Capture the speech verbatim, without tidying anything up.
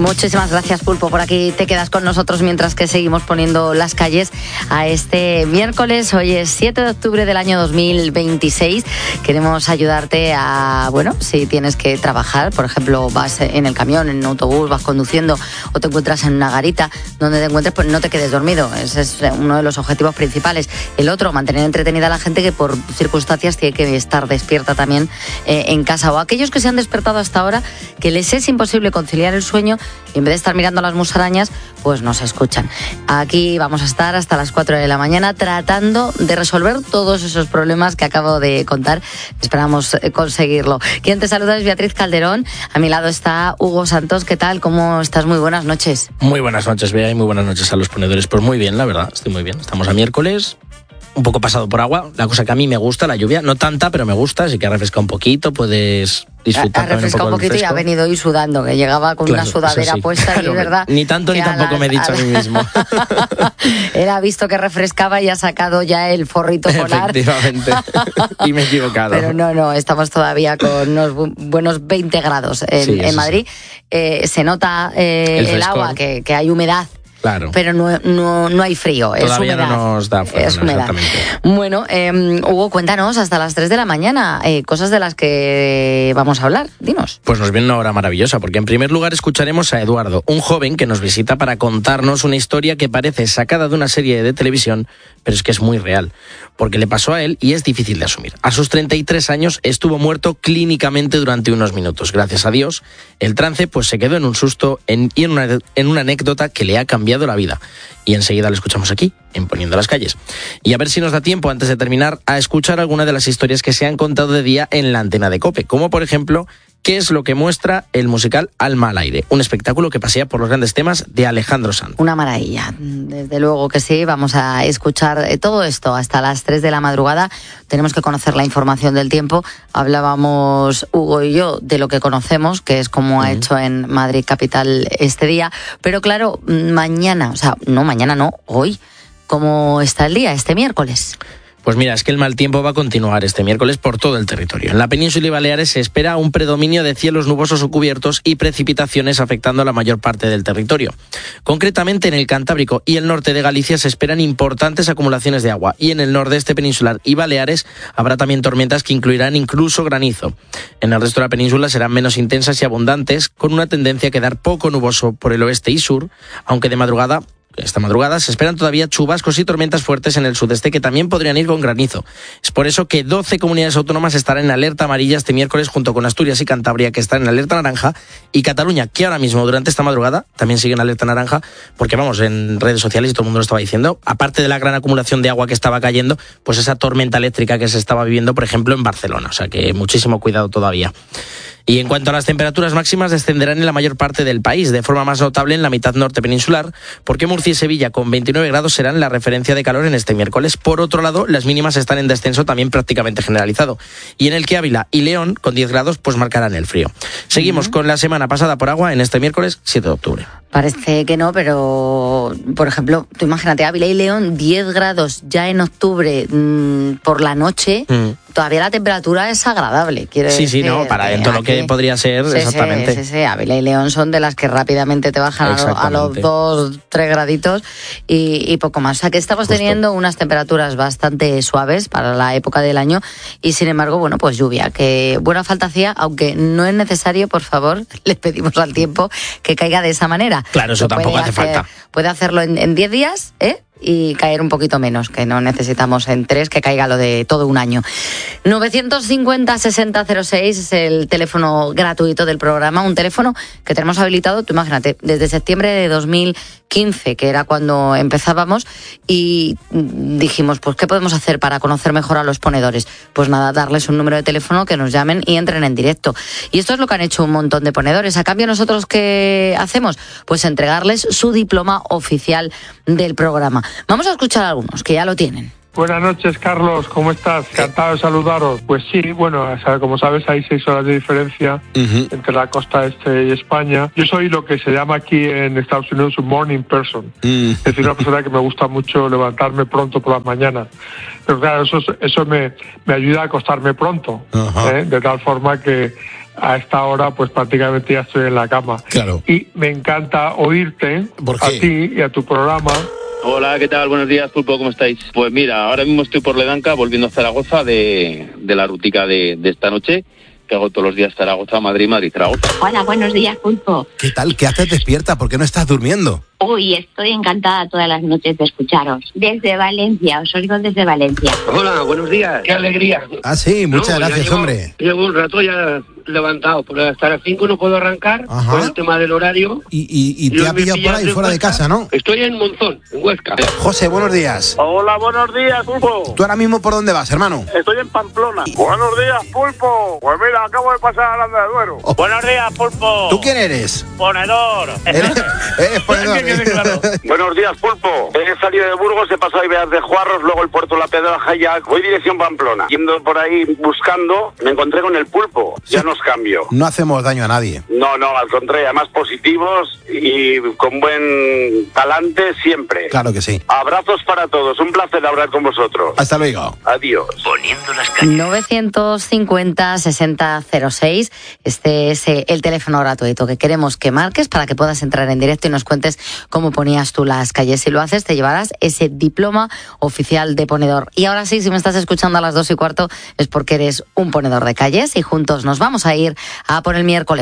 Muchísimas gracias, Pulpo. Por aquí te quedas con nosotros mientras que seguimos poniendo las calles a este miércoles. Hoy es siete de octubre del año dos mil veintiséis. Queremos ayudarte a, bueno, si tienes que trabajar, por ejemplo, vas en el camión, en un autobús, vas conduciendo o te encuentras en una garita, donde te encuentres, pues no te quedes dormido. Ese es uno de los objetivos principales. El otro, mantener entretenida a la gente que por circunstancias tiene que estar despierta también eh, en casa. O aquellos que se han despertado hasta ahora, que les es imposible conciliar el sueño y en vez de estar mirando las musarañas, pues nos escuchan. Aquí vamos a estar hasta las cuatro de la mañana tratando de resolver todos esos problemas que acabo de contar. Esperamos conseguirlo. Quien te saluda es Beatriz Calderón. A mi lado está Hugo Santos. ¿Qué tal? ¿Cómo estás? Muy buenas noches. Muy buenas noches, Bea, y muy buenas noches a los ponedores. Pues muy bien, la verdad, estoy muy bien. Estamos a miércoles, un poco pasado por agua, la cosa que a mí me gusta, la lluvia, no tanta, pero me gusta, así que ha refrescado un poquito, puedes disfrutar. Ha refrescado un, un poquito y ha venido hoy sudando, que llegaba con claro, una sudadera sí. puesta, claro, y es verdad. Ni tanto ni tampoco las, me he dicho a, a mí mismo. Él ha visto que refrescaba y ha sacado ya el forrito polar. Efectivamente, y me he equivocado. Pero no, no, estamos todavía con unos buenos veinte grados en, sí, en Madrid. Sí. Eh, se nota eh, el, el agua, que, que hay humedad. Claro. Pero no, no, no hay frío, Todavía es humedad. no nos da frío, es no, humedad. Bueno, eh, Hugo, cuéntanos hasta las tres de la mañana, eh, cosas de las que vamos a hablar, dinos. Pues nos viene una hora maravillosa, porque en primer lugar escucharemos a Eduardo, un joven que nos visita para contarnos una historia que parece sacada de una serie de televisión, pero es que es muy real, porque le pasó a él y es difícil de asumir. A sus treinta y tres años estuvo muerto clínicamente durante unos minutos. Gracias a Dios, el trance pues se quedó en un susto en, y en una, en una anécdota que le ha cambiado la vida. Y enseguida lo escuchamos aquí, en Poniendo las Calles. Y a ver si nos da tiempo, antes de terminar, a escuchar alguna de las historias que se han contado de día en la antena de COPE, como por ejemplo, qué es lo que muestra el musical Alma al aire, un espectáculo que pasea por los grandes temas de Alejandro Sanz. Una maravilla, desde luego que sí. Vamos a escuchar todo esto hasta las tres de la madrugada. Tenemos que conocer la información del tiempo. Hablábamos Hugo y yo de lo que conocemos, que es como uh-huh. ha hecho en Madrid capital este día, pero claro, mañana, o sea, no mañana no, hoy, ¿cómo está el día este miércoles? Pues mira, es que el mal tiempo va a continuar este miércoles por todo el territorio. En la península y Baleares se espera un predominio de cielos nubosos o cubiertos y precipitaciones afectando a la mayor parte del territorio. Concretamente en el Cantábrico y el norte de Galicia se esperan importantes acumulaciones de agua y en el nordeste peninsular y Baleares habrá también tormentas que incluirán incluso granizo. En el resto de la península serán menos intensas y abundantes, con una tendencia a quedar poco nuboso por el oeste y sur, aunque de madrugada Esta madrugada se esperan todavía chubascos y tormentas fuertes en el sudeste que también podrían ir con granizo. Es por eso que doce comunidades autónomas estarán en alerta amarilla este miércoles, junto con Asturias y Cantabria, que están en alerta naranja, y Cataluña, que ahora mismo durante esta madrugada también sigue en alerta naranja, porque vamos, en redes sociales y todo el mundo lo estaba diciendo, aparte de la gran acumulación de agua que estaba cayendo, pues esa tormenta eléctrica que se estaba viviendo, por ejemplo, en Barcelona. O sea que muchísimo cuidado todavía. Y en cuanto a las temperaturas máximas, descenderán en la mayor parte del país, de forma más notable en la mitad norte peninsular, porque Murcia y Sevilla con veintinueve grados serán la referencia de calor en este miércoles. Por otro lado, las mínimas están en descenso también prácticamente generalizado. Y en el que Ávila y León, con diez grados, pues marcarán el frío. Seguimos uh-huh. con la semana pasada por agua en este miércoles siete de octubre. Parece que no, pero, por ejemplo, tú imagínate, Ávila y León, diez grados ya en octubre mmm, por la noche, mm. todavía la temperatura es agradable. Quiero sí, decir, sí, no, para dentro de lo que podría ser, sí, exactamente. Sí, sí, sí, Ávila y León son de las que rápidamente te bajan a, lo, a los dos, tres graditos y, y poco más. O sea que estamos Justo. teniendo unas temperaturas bastante suaves para la época del año y, sin embargo, bueno, pues lluvia, que buena falta hacía, aunque no es necesario, por favor, les pedimos al tiempo que caiga de esa manera. Claro, eso tampoco hace hacer, falta. Puede hacerlo en diez días, ¿eh? Y caer un poquito menos, que no necesitamos en tres, que caiga lo de todo un año. novecientos cincuenta, sesenta cero seis es el teléfono gratuito del programa, un teléfono que tenemos habilitado, tú imagínate, desde septiembre de dos mil quince, que era cuando empezábamos, y dijimos, pues, ¿qué podemos hacer para conocer mejor a los ponedores? Pues nada, darles un número de teléfono, que nos llamen y entren en directo. Y esto es lo que han hecho un montón de ponedores. A cambio, ¿nosotros qué hacemos? Pues entregarles su diploma oficial del programa. Vamos a escuchar a algunos, que ya lo tienen. Buenas noches, Carlos, ¿cómo estás? Encantado de saludaros. Pues sí, bueno, como sabes, hay seis horas de diferencia uh-huh. entre la costa este y España. Yo soy lo que se llama aquí en Estados Unidos un morning person, uh-huh. es decir, una persona que me gusta mucho levantarme pronto por las mañanas. Pero claro, eso, eso me, me ayuda a acostarme pronto, uh-huh. ¿eh? de tal forma que a esta hora pues prácticamente ya estoy en la cama. Claro. Y me encanta oírte, ¿Por a qué? ti y a tu programa. Hola, ¿qué tal? Buenos días, Pulpo, ¿cómo estáis? Pues mira, ahora mismo estoy por Ledanca, volviendo a Zaragoza de, de la rutica de, de esta noche, que hago todos los días Zaragoza, Madrid, Madrid, Zaragoza. Hola, buenos días, Pulpo. ¿Qué tal? ¿Qué haces despierta? ¿Por qué no estás durmiendo? Uy, estoy encantada todas las noches de escucharos. Desde Valencia, os oigo desde Valencia. Hola, buenos días. Qué alegría. Ah, sí, muchas No, gracias, llevo, hombre. Llevo un rato ya levantado, pero hasta las cinco no puedo arrancar. Ajá. Por el tema del horario. Y, y, y te hoy ha me pillado por pillas ahí en fuera de Huesca. casa, ¿no? Estoy en Monzón, en Huesca. José, buenos días. Hola, buenos días, Pulpo. ¿Tú ahora mismo por dónde vas, hermano? Estoy en Pamplona. Buenos días, Pulpo. Pues mira, acabo de pasar a Aranda de Duero. Oh. Buenos días, Pulpo. ¿Tú quién eres? Ponedor. Eres, eres ponedor. Que quede claro. Buenos días, Pulpo. He salido de Burgos, he pasado a Ibeas de Juarros, luego el puerto La Pedraja y ya voy dirección Pamplona. Yendo por ahí buscando, me encontré con el Pulpo. Ya Sí. nos cambio. No hacemos daño a nadie. No, no, al contrario, además positivos y con buen talante siempre. Claro que sí. Abrazos para todos, un placer hablar con vosotros. Hasta luego. Adiós. novecientos cincuenta sesenta cero seis. Este es eh, el teléfono gratuito que queremos que marques para que puedas entrar en directo y nos cuentes cómo ponías tú las calles. Si lo haces, te llevarás ese diploma oficial de ponedor. Y ahora sí, si me estás escuchando a las dos y cuarto, es porque eres un ponedor de calles y juntos nos vamos a ir a por el miércoles.